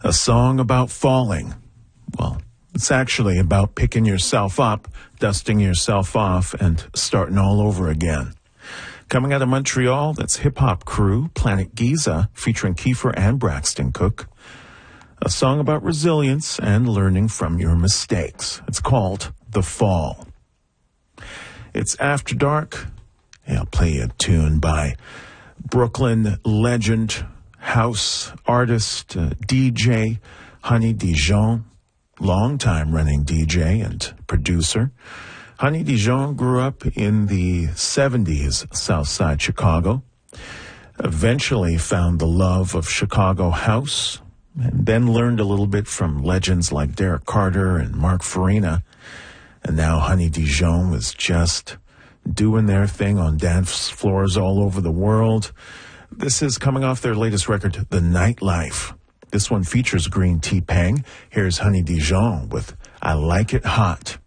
A song about falling. Well, it's actually about picking yourself up, dusting yourself off, and starting all over again. Coming out of Montreal, that's hip-hop crew Planet Giza, featuring Kiefer and Braxton Cook. A song about resilience and learning from your mistakes. It's called The Fall. It's After Dark. Yeah, I'll play you a tune by Brooklyn legend, house artist, DJ Honey Dijon, long-time running DJ and producer. Honey Dijon grew up in the 70s, Southside Chicago, eventually found the love of Chicago house, and then learned a little bit from legends like Derek Carter and Mark Farina. And now Honey Dijon was just doing their thing on dance floors all over the world. This is coming off their latest record, The Nightlife. This one features Green T-Pang. Here's Honey Dijon with I Like It Hot.